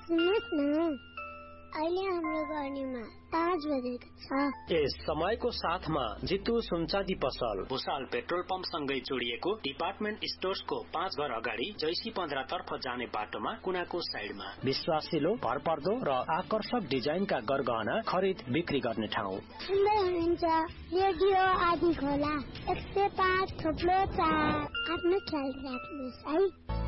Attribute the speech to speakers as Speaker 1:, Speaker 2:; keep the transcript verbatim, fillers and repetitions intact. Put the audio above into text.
Speaker 1: सुन्नुहोस् न, अहिले हाम्रो गर्नेमा पाँच बजेको छ।
Speaker 2: यस समयको साथमा जितु सुनचाँदी पसल भुसाल पेट्रोल पम्प सँगै जोडिएको डिपार्टमेन्ट स्टोर्सको पाँच घर अगाडि जैसी पन्ध्र तर्फ जाने बाटोमा कुनाको साइडमा विश्वासिलो, भरपर्दो र आकर्षक डिजाइनका गरगहना खरिद बिक्री गर्ने ठाउँ।
Speaker 1: सुन्दै हुनुहुन्छ रेडियो आदि खोला एक सय पाँच थोप्लो चार। आफ्नो ख्याल राख्नुहोस् है।